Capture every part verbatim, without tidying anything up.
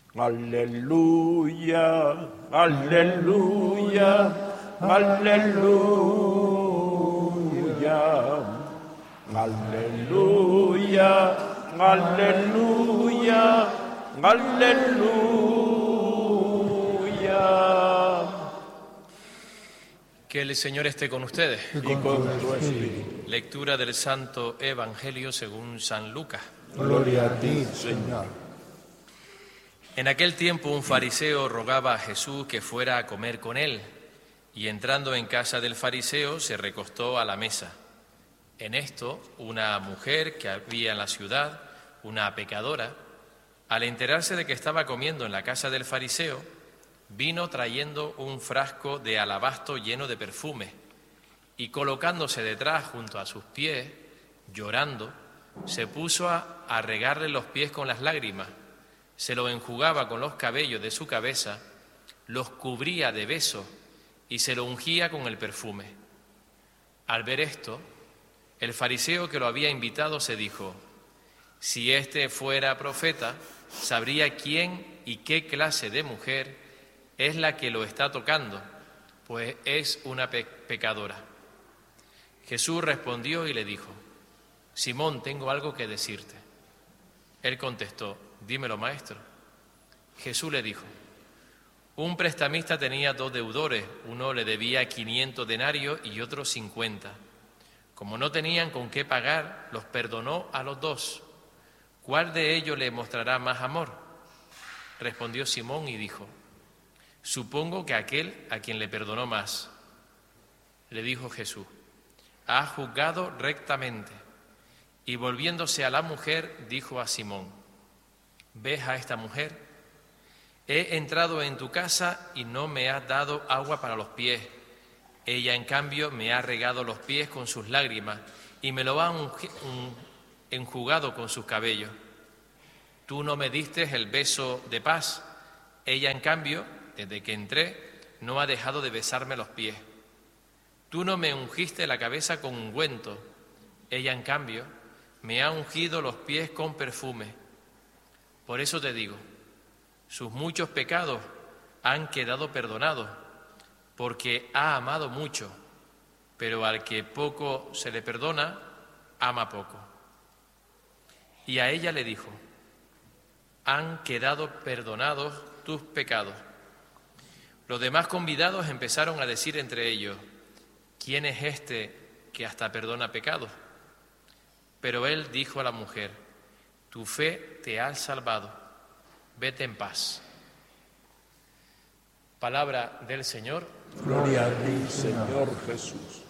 Aleluya, aleluya, aleluya, aleluya, aleluya, aleluya. Que el Señor esté con ustedes. Y con tu espíritu. Lectura del Santo Evangelio según San Lucas. Gloria a ti, Señor. En aquel tiempo un fariseo rogaba a Jesús que fuera a comer con él, y entrando en casa del fariseo se recostó a la mesa. En esto, una mujer que había en la ciudad, una pecadora, al enterarse de que estaba comiendo en la casa del fariseo, vino trayendo un frasco de alabastro lleno de perfume, y colocándose detrás junto a sus pies, llorando, se puso a, a regarle los pies con las lágrimas, se lo enjugaba con los cabellos de su cabeza, los cubría de besos y se lo ungía con el perfume. Al ver esto, el fariseo que lo había invitado se dijo: si éste fuera profeta, sabría quién y qué clase de mujer es la que lo está tocando, pues es una pe- pecadora. Jesús respondió y le dijo: Simón, tengo algo que decirte. Él contestó: dímelo, maestro. Jesús le dijo: un prestamista tenía dos deudores, uno le debía quinientos denarios y otro cincuenta. Como no tenían con qué pagar, los perdonó a los dos. ¿Cuál de ellos le mostrará más amor? Respondió Simón y dijo: supongo que aquel a quien le perdonó más. Le dijo Jesús: has juzgado rectamente. Y volviéndose a la mujer, dijo a Simón: ¿ves a esta mujer? He entrado en tu casa y no me has dado agua para los pies. Ella, en cambio, me ha regado los pies con sus lágrimas y me lo ha enjugado con sus cabellos. Tú no me diste el beso de paz. Ella, en cambio, desde que entré, no ha dejado de besarme los pies. Tú no me ungiste la cabeza con ungüento. Ella, en cambio, me ha ungido los pies con perfume. Por eso te digo, sus muchos pecados han quedado perdonados, porque ha amado mucho, pero al que poco se le perdona, ama poco. Y a ella le dijo: han quedado perdonados tus pecados. Los demás convidados empezaron a decir entre ellos: ¿quién es este que hasta perdona pecados? Pero él dijo a la mujer: tu fe te ha salvado, vete en paz. Palabra del Señor. Gloria a ti, Señor Jesús.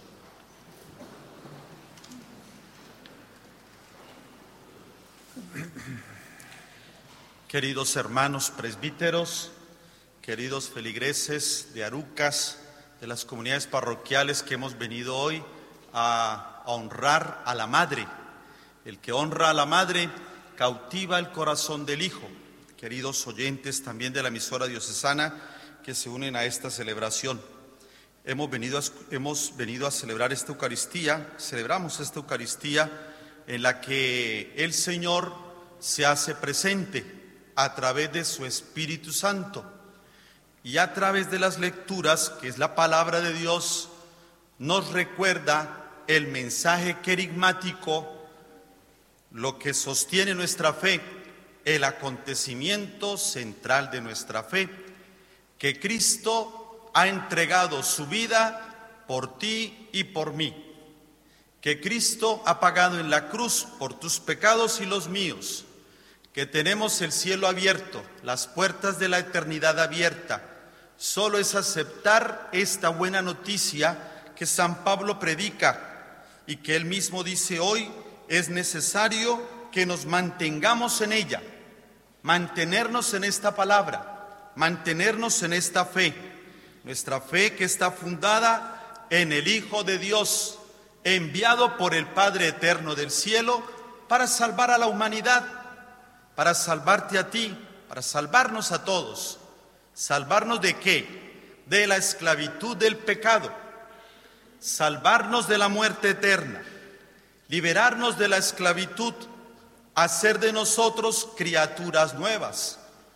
Queridos hermanos presbíteros, queridos feligreses de Arucas, de las comunidades parroquiales que hemos venido hoy a, a honrar a la Madre. El que honra a la Madre cautiva el corazón del Hijo. Queridos oyentes también de la emisora diocesana que se unen a esta celebración. Hemos venido a, hemos venido a celebrar esta Eucaristía, celebramos esta Eucaristía en la que el Señor se hace presente a través de su Espíritu Santo y a través de las lecturas, que es la palabra de Dios, nos recuerda el mensaje querigmático, lo que sostiene nuestra fe, el acontecimiento central de nuestra fe, que Cristo ha entregado su vida por ti y por mí, que Cristo ha pagado en la cruz por tus pecados y los míos, que tenemos el cielo abierto, las puertas de la eternidad abierta. Solo es aceptar esta buena noticia que San Pablo predica y que él mismo dice hoy es necesario que nos mantengamos en ella, mantenernos en esta palabra, mantenernos en esta fe, nuestra fe que está fundada en el Hijo de Dios, enviado por el Padre Eterno del cielo para salvar a la humanidad, para salvarte a ti, para salvarnos a todos. ¿Salvarnos de qué? De la esclavitud del pecado, salvarnos de la muerte eterna, liberarnos de la esclavitud, hacer de nosotros criaturas nuevas,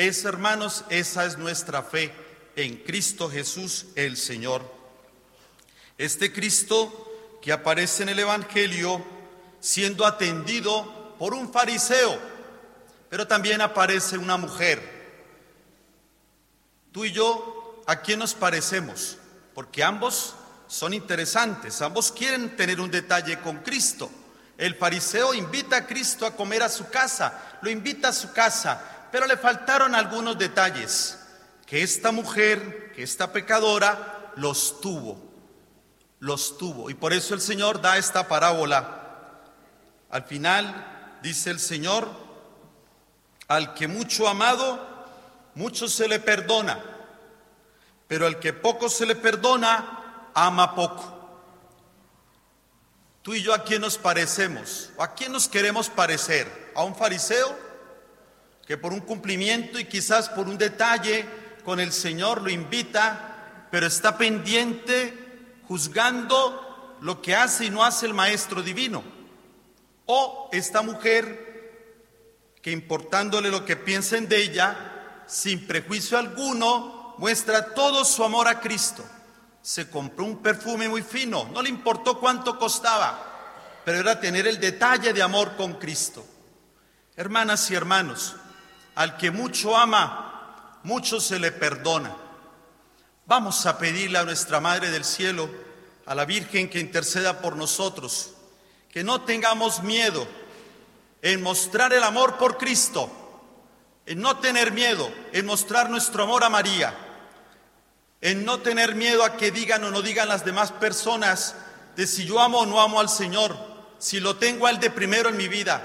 Es, hermanos, esa es nuestra fe en Cristo Jesús el Señor. Este Cristo que aparece en el Evangelio siendo atendido por un fariseo, pero también aparece una mujer. Tú y yo, ¿a quién nos parecemos? Porque ambos son interesantes, ambos quieren tener un detalle con Cristo. El fariseo invita a Cristo a comer a su casa, lo invita a su casa, pero le faltaron algunos detalles, que esta mujer, que esta pecadora, los tuvo, los tuvo. Y por eso el Señor da esta parábola. Al final, dice el Señor, al que mucho amado, mucho se le perdona, pero al que poco se le perdona, ama poco. Tú y yo, ¿a quién nos parecemos? ¿O a quién nos queremos parecer? ¿A un fariseo que por un cumplimiento y quizás por un detalle con el Señor lo invita, pero está pendiente juzgando lo que hace y no hace el Maestro Divino? ¿O esta mujer que, importándole lo que piensen de ella, sin prejuicio alguno, muestra todo su amor a Cristo? Se compró un perfume muy fino, no le importó cuánto costaba, pero era tener el detalle de amor con Cristo. Hermanas y hermanos, al que mucho ama, mucho se le perdona. Vamos a pedirle a nuestra Madre del Cielo, a la Virgen, que interceda por nosotros, que no tengamos miedo en mostrar el amor por Cristo, en no tener miedo en mostrar nuestro amor a María, en no tener miedo a que digan o no digan las demás personas de si yo amo o no amo al Señor, si lo tengo a Él de primero en mi vida.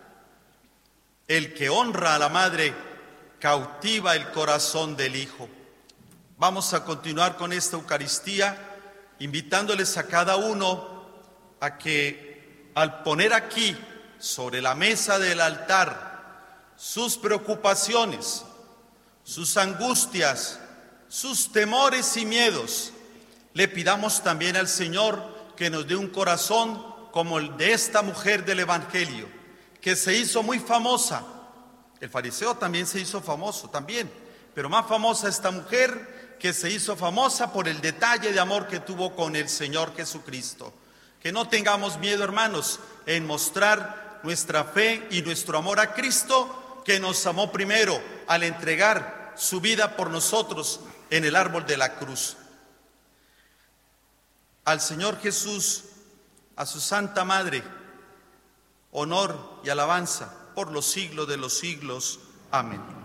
El que honra a la Madre cautiva el corazón del Hijo. Vamos a continuar con esta Eucaristía, invitándoles a cada uno a que al poner aquí sobre la mesa del altar sus preocupaciones, sus angustias, sus temores y miedos, le pidamos también al Señor que nos dé un corazón como el de esta mujer del Evangelio, que se hizo muy famosa. El fariseo también se hizo famoso, también, pero más famosa esta mujer, que se hizo famosa por el detalle de amor que tuvo con el Señor Jesucristo. Que no tengamos miedo, hermanos, en mostrar nuestra fe y nuestro amor a Cristo, que nos amó primero al entregar su vida por nosotros en el árbol de la cruz. Al Señor Jesús, a su Santa Madre, honor y alabanza por los siglos de los siglos. Amén.